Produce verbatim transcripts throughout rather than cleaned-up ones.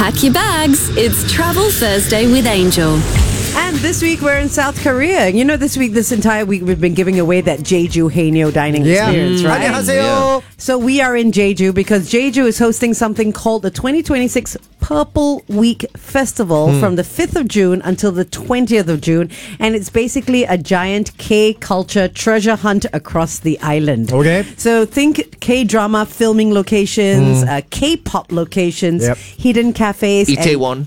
Pack your bags. It's Travel Thursday with Angel. And this week we're in South Korea. You know, this week, this entire week, we've been giving away that Jeju Haenyo dining Yeah. experience, Mm. right? 안녕하세요. Yeah. So we are in Jeju because Jeju is hosting something called the twenty twenty-six Purple Week Festival from the fifth of June until the twentieth of June. And it's basically a giant K-culture treasure hunt across the island. Okay. So think K-drama filming locations, uh, K-pop locations, Yep. hidden cafes. and- Itaewon.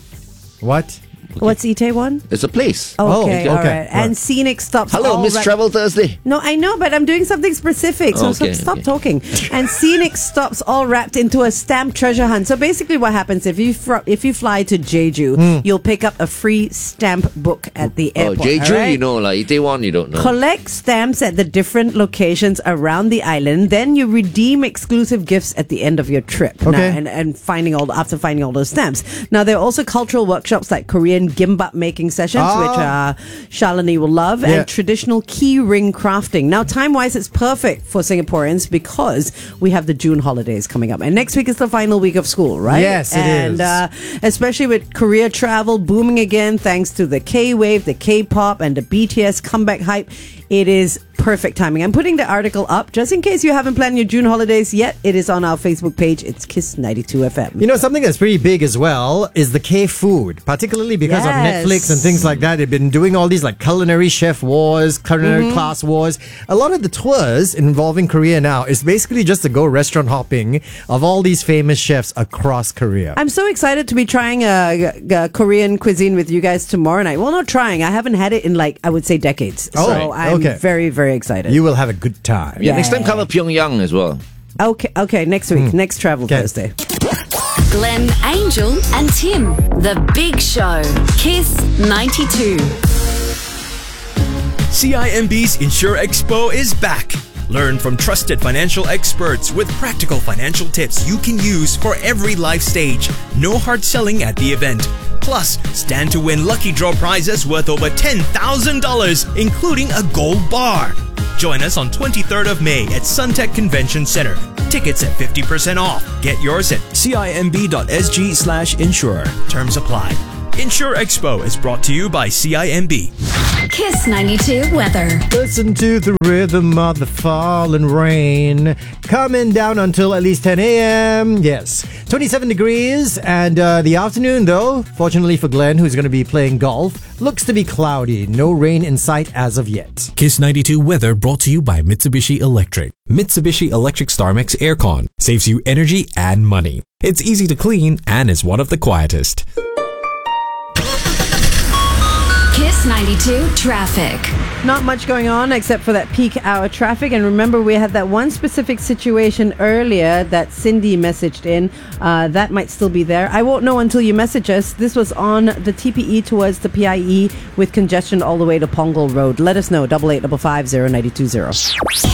What? What's Itaewon? It's a place. Okay, Oh, okay, all okay, right. And right. scenic stops. Hello, all Miss right- Travel Thursday. No, I know, but I'm doing something specific. So, so Okay, stop okay. talking. And scenic stops all wrapped into a stamp treasure hunt. So basically, what happens if you fr- if you fly to Jeju, you'll pick up a free stamp book at the Oh, airport. Jeju, all right? you know, like Itaewon, you don't know. Collect stamps at the different locations around the island. Then you redeem exclusive gifts at the end of your trip. Now, Okay. and, and finding all after finding all those stamps. Now there are also cultural workshops like Korean gimbap making sessions, Ah. which uh, Shalini will love, Yeah. and traditional key ring crafting. Now time wise, it's perfect for Singaporeans because we have the June holidays coming up, and next week is the final week of school, right? Yes, it and, is. Uh, especially with Korea travel booming again, thanks to the K-wave, the K-pop, and the B T S comeback hype. It is perfect timing. I'm putting the article up just in case you haven't planned your June holidays yet. It is on our Facebook page. It's Kiss ninety-two F M. You know, something that's pretty big as well is the K food, particularly because Yes. of Netflix and things like that. They've been doing all these like culinary chef wars, culinary Mm-hmm. class wars. A lot of the tours involving Korea now is basically just to go restaurant hopping of all these famous chefs across Korea. I'm so excited to be trying a, a Korean cuisine with you guys tomorrow night. Well, not trying. I haven't had it in like, I would say decades. Oh, so I'm okay. very, very excited. You will have a good time. Yeah, next time come to Pyongyang as well. okay, okay. Next week. Next Travel Okay. Thursday. Glenn, Angel, and Tim. The Big Show. Kiss ninety-two. C I M B's Insure Expo is back. Learn from trusted financial experts with practical financial tips you can use for every life stage. No hard selling at the event. Plus, stand to win lucky draw prizes worth over ten thousand dollars, including a gold bar. Join us on twenty-third of May at Suntec Convention Center. Tickets at fifty percent off. Get yours at cimb.sg slash insure. Terms apply. Insure Expo is brought to you by C I M B. Kiss ninety-two weather. Listen to the rhythm of the falling rain. Coming down until at least ten a.m. Yes. twenty-seven degrees. And uh, the afternoon, though, fortunately for Glenn, who's going to be playing golf, looks to be cloudy. No rain in sight as of yet. Kiss ninety-two weather brought to you by Mitsubishi Electric. Mitsubishi Electric StarMix Aircon saves you energy and money. It's easy to clean and is one of the quietest. Kiss ninety-two traffic. Not much going on except for that peak hour traffic. And remember, we had that one specific situation earlier that Cindy messaged in. Uh, that might still be there. I won't know until you message us. This was on the T P E towards the P I E with congestion all the way to Pongal Road. Let us know. Double eight double five zero ninety two zero.